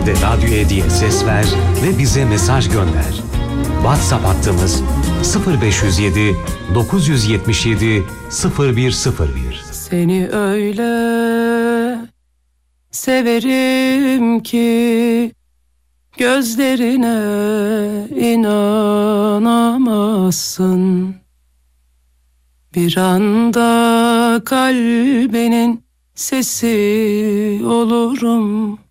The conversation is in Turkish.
de radyoya diye ses ver ve bize mesaj gönder. WhatsApp hattımız 0507 977 0101. Seni öyle severim ki gözlerine inanamazsın. Bir anda kalbinin sesi olurum.